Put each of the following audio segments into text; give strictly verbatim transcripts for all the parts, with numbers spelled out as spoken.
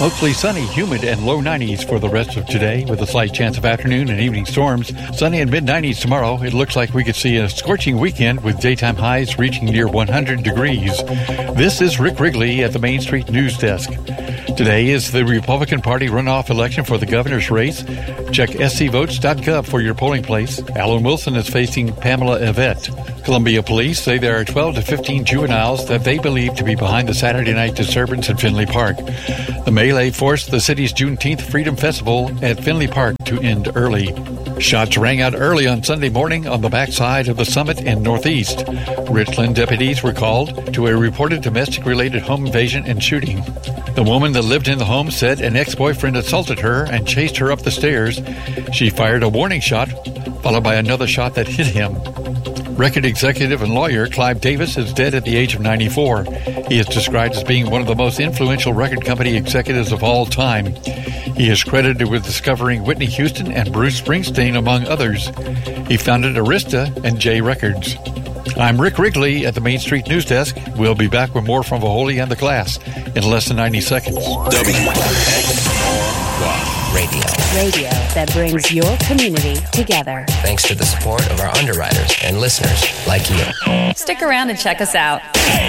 Mostly sunny, humid, and low nineties for the rest of today with a slight chance of afternoon and evening storms. Sunny and mid-nineties tomorrow. It looks like we could see a scorching weekend with daytime highs reaching near one hundred degrees. This is Rick Wrigley at the Main Street News Desk. Today is the Republican Party runoff election for the governor's race. Check s c votes dot gov for your polling place. Alan Wilson is facing Pamela Yvette. Columbia police say there are twelve to fifteen juveniles that they believe to be behind the Saturday night disturbance at Finley Park. The melee forced the city's Juneteenth Freedom Festival at Finley Park to end early. Shots rang out early on Sunday morning on the backside of the Summit in Northeast. Richland deputies were called to a reported domestic-related home invasion and shooting. The woman that lived in the home said an ex-boyfriend assaulted her and chased her up the stairs. She fired a warning shot, followed by another shot that hit him. Record executive and lawyer Clive Davis is dead at the age of ninety-four. He is described as being one of the most influential record company executives of all time. He is credited with discovering Whitney Houston and Bruce Springsteen, among others. He founded Arista and J Records. I'm Rick Wrigley at the Main Street News Desk. We'll be back with more from Vaholi and the class in less than ninety seconds. W X R Y Radio. Radio that brings your community together. Thanks to the support of our underwriters and listeners like you. Stick around and check us out.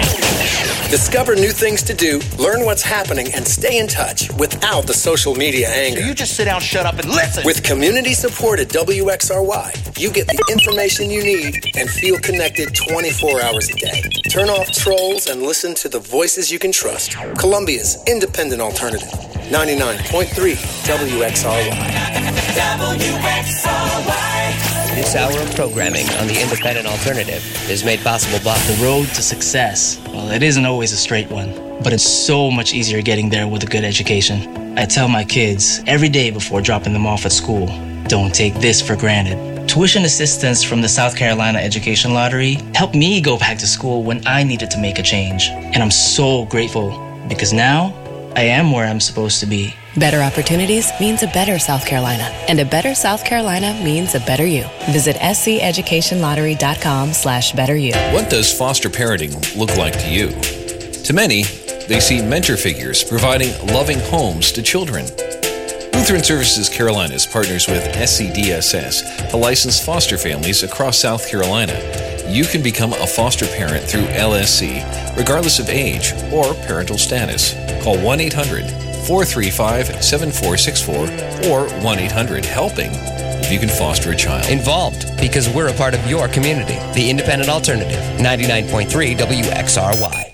Discover new things to do, learn what's happening, and stay in touch without the social media anger. So you just sit down, shut up, and listen. With community support at W X R Y, you get the information you need and feel connected twenty-four hours a day. Turn off trolls and listen to the voices you can trust. Columbia's independent alternative. ninety-nine point three W X R Y. W X R Y. This hour of programming on the Independent Alternative is made possible by the road to success. Well, it isn't always a straight one, but it's so much easier getting there with a good education. I tell my kids every day before dropping them off at school, don't take this for granted. Tuition assistance from the South Carolina Education Lottery helped me go back to school when I needed to make a change. And I'm so grateful because now I am where I'm supposed to be. Better opportunities means a better South Carolina, and a better South Carolina means a better you. Visit sceducationlottery.com slash better you. What does foster parenting look like to you? To many, they see mentor figures providing loving homes to children. Lutheran Services Carolinas partners with S C D S S to license foster families across South Carolina. You can become a foster parent through L S C, regardless of age or parental status. Call one eight hundred four three five seven four six four or one eight hundred helping if you can foster a child. Involved because we're a part of your community. The Independent Alternative, ninety-nine point three W X R Y.